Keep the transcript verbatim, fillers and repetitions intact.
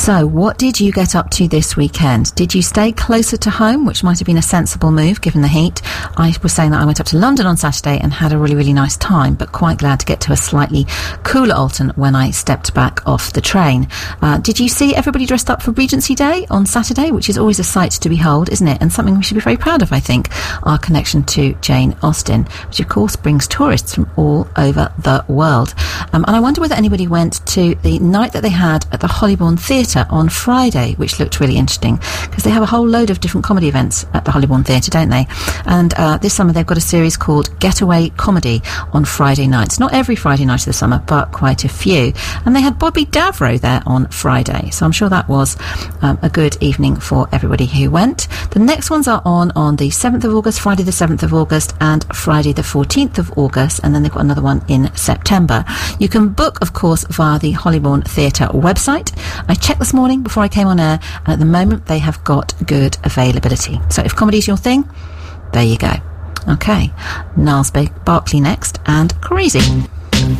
So, what did you get up to this weekend? Did you stay closer to home, which might have been a sensible move given the heat? I was saying that I went up to London on Saturday and had a really, really nice time, but quite glad to get to a slightly cooler Alton when I stepped back off the train. Uh, did you see everybody dressed up for Regency Day on Saturday, which is always a sight to behold, isn't it? And something we should be very proud of, I think, our connection to Jane Austen, which of course brings tourists from all over the world. Um, and I wonder whether anybody went to the night that they had at the Hollybourne Theatre on Friday, which looked really interesting because they have a whole load of different comedy events at the Hollybourne Theatre, don't they? And uh, this summer they've got a series called Getaway Comedy on Friday nights. Not every Friday night of the summer, but quite a few. And they had Bobby Davro there on Friday, so I'm sure that was um, a good evening for everybody who went. The next ones are on on the seventh of August, Friday the seventh of August, and Friday the fourteenth of August, and then they've got another one in September. You can book, of course, via the Hollybourne Theatre website. I checked this morning before I came on air, and at the moment they have got good availability. So if comedy is your thing, there you go. Okay, Niles Barkley next, and Crazy.